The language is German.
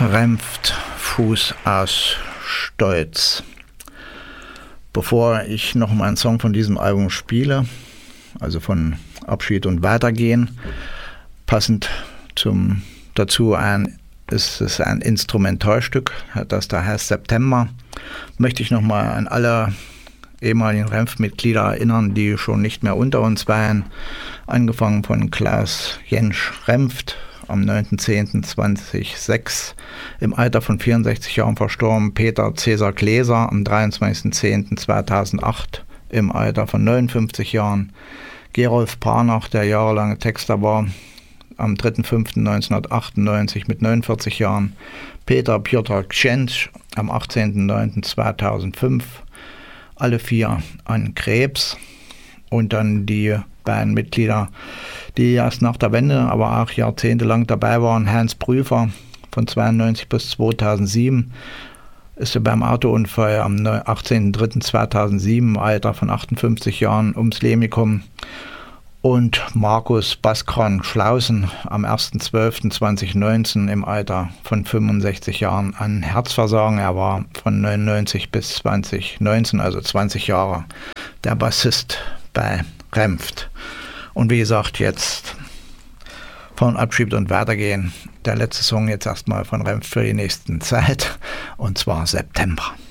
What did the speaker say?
Renft, Fuß aus Stolz. Bevor ich noch mal einen Song von diesem Album spiele, also von Abschied und Weitergehen, passend dazu ist es ein Instrumentalstück, das da heißt September, möchte ich noch mal an alle ehemaligen Renft-Mitglieder erinnern, die schon nicht mehr unter uns waren, angefangen von Klaus Jensch Renft, am 9.10.2006 im Alter von 64 Jahren verstorben, Peter Cäsar Gläser am 23.10.2008 im Alter von 59 Jahren, Gerolf Panach, der jahrelange Texter war, am 3.5.1998 mit 49 Jahren, Peter Piotr Księć am 18.09.2005, alle 4 an Krebs, und dann die beiden Mitglieder, die erst nach der Wende, aber auch jahrzehntelang dabei waren. Hans Prüfer von 92 bis 2007 ist beim Autounfall am 18.03.2007 im Alter von 58 Jahren ums Leben gekommen. Und Markus Baskran Schlausen am 1.12.2019 im Alter von 65 Jahren an Herzversagen. Er war von 99 bis 2019, also 20 Jahre, der Bassist bei Renft. Und wie gesagt, jetzt von Abschied und Weitergehen, der letzte Song jetzt erstmal von Renft für die nächsten Zeit, und zwar September.